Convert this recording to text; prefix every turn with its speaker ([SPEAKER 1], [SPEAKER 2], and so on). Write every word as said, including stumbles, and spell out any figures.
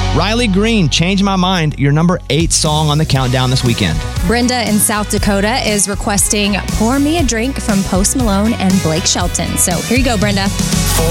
[SPEAKER 1] Riley Green, Change My Mind, your number eight song on the countdown this weekend.
[SPEAKER 2] Brenda in South Dakota is requesting Pour Me a Drink from Post Malone and Blake Shelton. So here you go, Brenda.